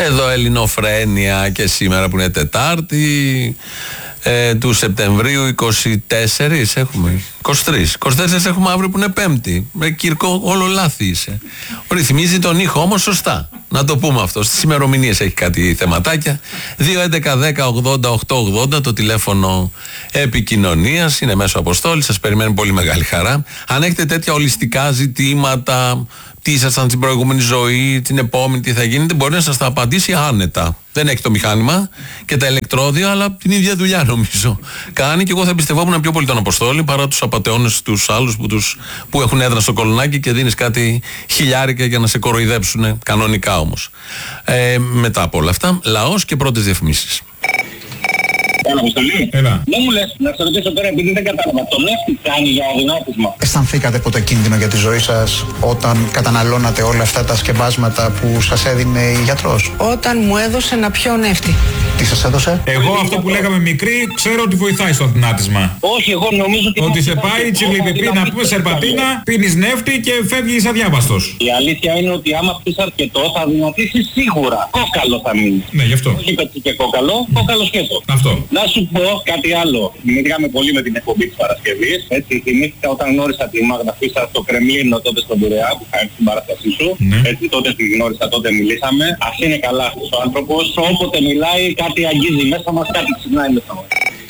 Εδώ Ελληνοφρένεια και σήμερα που είναι Τετάρτη του Σεπτεμβρίου 24 έχουμε. 23 έχουμε αύριο που είναι Πέμπτη. Κύρκο, όλο λάθη είσαι. Ρυθμίζει τον ήχο όμως σωστά. Να το πούμε αυτό. Στις ημερομηνίες έχει κάτι θεματάκια. 2.11.10.80.880 το τηλέφωνο επικοινωνίας. Είναι μέσω αποστόλη. Σας περιμένει πολύ μεγάλη χαρά. Αν έχετε τέτοια ολιστικά ζητήματα, τι ήσασταν στην προηγούμενη ζωή, την επόμενη, τι θα γίνετε, μπορεί να σας τα απαντήσει άνετα. Δεν έχει το μηχάνημα και τα ηλεκτρόδια, αλλά την ίδια δουλειά νομίζω κάνει. Και εγώ θα εμπιστευόμουν πιο πολύ τον Αποστόλη παρά τους απατεώνες τους άλλους που έχουν έδρα στο κολονάκι και δίνεις κάτι χιλιάρικα για να σε κοροϊδέψουν, κανονικά όμως. Μετά από όλα αυτά, λαός και πρώτες διαφημίσεις. Έλα, Αποστολή. Έλα. Δεν μου λες, να σε ρωτήσω τώρα, επειδή δεν κατάλαβα. Το νεύτη κάνει για αδυνάτισμα. Αισθανθήκατε ποτέ κίνδυνο για τη ζωή σας όταν καταναλώνατε όλα αυτά τα σκευάσματα που σας έδινε η γιατρός? Όταν μου έδωσε να πιω νεύτη. Τι σας έδωσε? Εγώ αυτό που λέγαμε μικρή, ξέρω ότι βοηθάει στο αδυνάτισμα. Όχι, εγώ νομίζω ότι σε πάει τσιλιπιπί να πούμε σερπατίνα, πίνεις νεύτη και φεύγεις αδιάβαστος. Η αλήθεια είναι ότι άμα πεις αρκετό θα αδυνατήσεις σίγουρα. Κόκαλο θα μείνει. Ναι, γι' αυτό. Όχι πετσί και κόκαλο, κόκαλο σκέτο. Αυτό. Να σου πω κάτι άλλο. Μιλήσαμε πολύ με την εκπομπή της Παρασκευής. Έτσι, θυμήθηκα όταν γνώρισα τη Μάγδα Φίσαρ στο Κρεμλίνο τότε στον Πειραιά που κάνει την παράστασή σου. Ναι. Έτσι, τότε τη γνώρισα, τότε μιλήσαμε. Ας είναι καλά αυτός ο άνθρωπος. Όποτε μιλάει κάτι αγγίζει μέσα μας, κάτι ξυπνάει μέσα μας.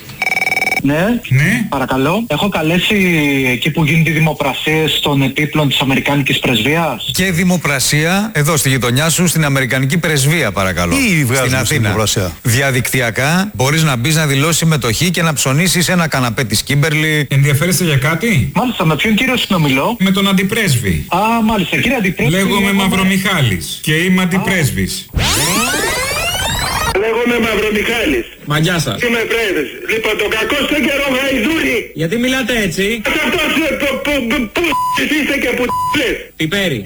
Ναι, παρακαλώ. Έχω καλέσει εκεί που γίνονται οι δημοπρασίες των επίπλων της Αμερικάνικης Πρεσβείας. Και δημοπρασία εδώ στη γειτονιά σου, στην Αμερικανική Πρεσβεία, παρακαλώ. Στην Αθήνα. Διαδικτυακά μπορείς να μπεις να δηλώσεις συμμετοχή και να ψωνίσεις ένα καναπέ της Κίμπερλι. Ενδιαφέρεστε για κάτι? Μάλιστα, με ποιον κύριο συνομιλώ? Με τον αντιπρέσβη. Α, μάλιστα, κύριε αντιπρέσβη. Λέγομαι Μαυρομιχάλης και είμαι αντιπρέσβης. Λέγομαι Μαυρομιχάλης. Μα γεια σας. Είμαι πρέσβης. Λοιπόν, το κακό στο καιρό γαϊδούρι. Γιατί μιλάτε έτσι? Αυτός που είστε και που λες. Πιπέρι.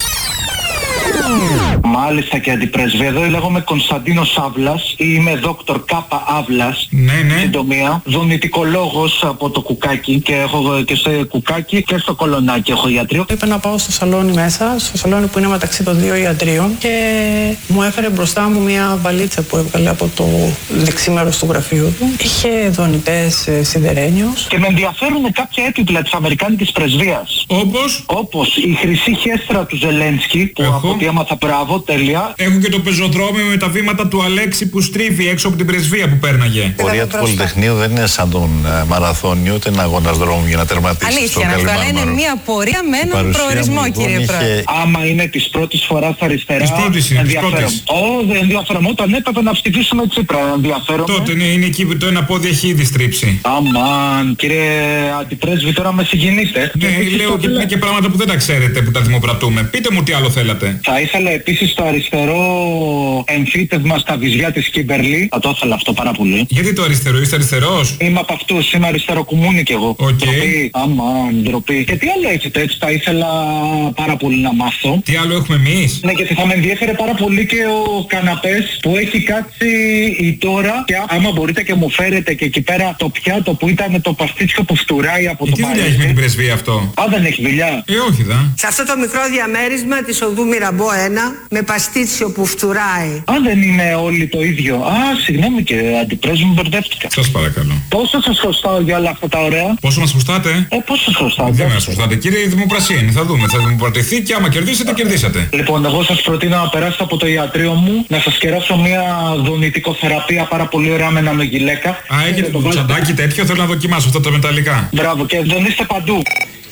Μάλιστα και αντιπρέσβη. Εδώ λέγομαι Κωνσταντίνος Αύλας. Είμαι δόκτωρ Κάπα Αύλας. Ναι. Συντομία. Δονητικολόγος από το Κουκάκι. Και έχω και στο Κουκάκι και στο Κολονάκι έχω ιατρείο. Είπε να πάω στο σαλόνι μέσα, στο σαλόνι που είναι μεταξύ των δύο ιατρίων, και μου έφερε μπροστά μου μια βαλίτσα που έβγαλε από το δεξί μέρος του γραφείου του. Είχε δονητές σιδερένιος. Και με ενδιαφέρουν κάποια έπιπλα της Αμερικάνικης Πρεσβείας. Όπως η χρυσή χέστρα του Ζελένσκι, που από ό,τι έμαθα, μπράβο, τέλεια. Έχω και το πεζοδρόμιο με τα βήματα του Αλέξη που στρίβει έξω από την πρεσβεία που πέρναγε. Η πορεία του Πολυτεχνείου δεν είναι σαν τον μαραθώνιο, ούτε ένα αγώνας δρόμου για να τερματίσει. Αλήθεια, αλλά είναι μια πορεία με έναν προορισμό, λοιπόν, κύριε Πρόεδρε. Άμα είναι της πρώτης φοράς αριστερά. Της πρώτης είναι, δεν ενδιαφέρομαι. Όταν έπρεπε να ψηφίσουμε Τσίπρα, ενδιαφέρομαι. Τότε ναι, είναι εκεί το ένα πόδι έχει ήδη στρίψει. Αμάν, κύριε αντιπρέσβη, τώρα με συγκινείτε. Ναι, λέω ότι είναι και πράγματα που δεν τα ξέρετε που τα δημοπρατούμε. Πείτε μου τι άλλο θέλατε. Θα ήθελα επίσης το αριστερό εμφύτευμα στα βυζιά της Κίμπερλι. Θα το ήθελα αυτό πάρα πολύ. Γιατί το αριστερό, είστε αριστερός? Είμαι από αυτούς, είμαι αριστεροκουμούνι κι εγώ. Ντροπή. Αμάν, ντροπή. Και τι άλλο έχετε, έτσι θα ήθελα πάρα πολύ να μάθω. Τι άλλο έχουμε εμείς? Ναι, γιατί θα με ενδιέφερε πάρα πολύ και ο καναπές που έχει κάτσει η τώρα. Και άμα μπορείτε και μου φέρετε και εκεί πέρα το πιάτο που ήταν το παστίτσιο που φτουράει από το τι δουλειά έχει με την πρεσβεία αυτό? Α, δεν έχει δουλειά. Όχι δα. Σε αυτό το μικρό διαμέρισμα της οδού Μυραμπό 1, με παστίτσιο που φτουράει. Αν δεν είναι όλοι το ίδιο. Α, συγγνώμη και αντιπρέσβη, μου μπερδεύτηκα. Σας παρακαλώ. Πόσο σας χρωστάω για όλα αυτά τα ωραία? Πόσο μας χρωστάτε? Πόσο σας χρωστάω? Δεν μας χρωστάτε, κύριε, η δημοπρασία είναι. Θα δούμε. Θα δημοπρατηθεί και άμα κερδίσετε, κερδίσατε. Λοιπόν, εγώ σας προτείνω να περάσετε από το ιατρείο μου, να σας κεράσω μια δονητικοθεραπεία πάρα πολύ ωραία με νανογιλέκα. Α, έχετε το τσαντάκι τέτοιο, θέλω να δοκιμάσω αυτά τα μεταλλικά. Μπράβο, και δονείστε παντού.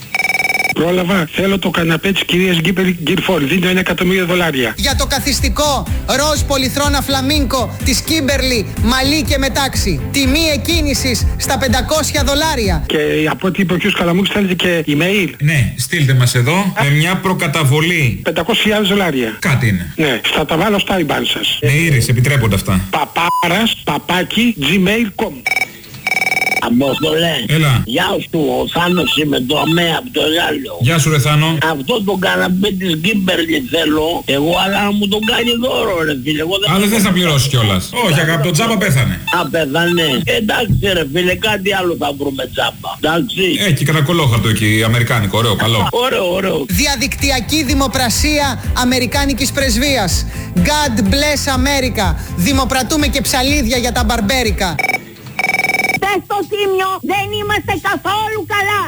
Πρόλαβα, θέλω το καναπέ της κυρίας Γκυρφόρ, δίνω $1.000.000. Για το καθιστικό ροζ πολυθρόνα φλαμίνκο της Κίμπερλι, μαλλί και μετάξι. Τιμή εκκίνησης στα $500. Και από ό,τι είπε ο κ. Καλαμούκης θέλετε και email. Ναι, στείλτε μας εδώ με μια προκαταβολή. $500.000. Κάτι είναι. Ναι, θα τα βάλω στα IBAN σας. Ναι, Ήρης, επιτρέπονται αυτά. Παπάρας, παπάκι, gmail.com. Απόστολε. Έλα. Γεια σου, ο Θάνος είμαι, το ΑΜΕΑ από το Γάλλο. Γεια σου ρε Θάνο. Αυτό το καναπέ της Κίμπερλι θέλω εγώ, αλλά να μου τον κάνει δώρο ρε φίλε. Αλλά δεν θες να πληρώσεις κιόλας. Όχι, αγάπη, το τζάμπα πέθανε. Α, πέθανε. Εντάξει ρε φίλε, κάτι άλλο θα βρούμε τζάμπα. Εντάξει. Έχει και ένα κολόχαρτο εκεί, αμερικάνικο, ωραίο, καλό. Ωραίο. Διαδικτυακή δημοπρασία αμερικάνικης πρεσβείας. God bless America. Δημοπρατούμε και ψαλίδια για τα μπαρμπέρικα. Πες στο Τίμιο, δεν είμαστε καθόλου καλά.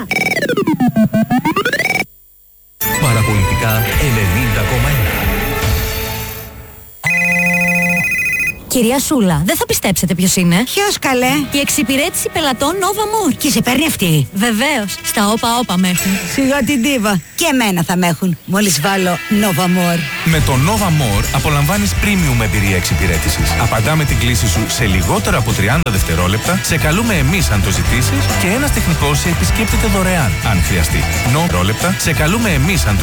Παραπολιτικά 90,1. Κυρία Σούλα, δεν θα πιστέψετε ποιος είναι. Ποιος καλέ? Η εξυπηρέτηση πελατών Nova More. Και σε παίρνει αυτή? Βεβαίως, στα όπα με έχουν. Σιγά την τίβα. Και εμένα θα με έχουν, μόλις βάλω Nova More. Με το Nova More απολαμβάνεις premium εμπειρία εξυπηρέτησης. Απαντάμε την κλήση σου σε λιγότερο από 30 δευτερόλεπτα, σε καλούμε εμείς αν το ζητήσεις και ένας τεχνικός σε επισκέπτεται δωρεάν αν χρειαστεί. Σε καλούμε εμείς αν το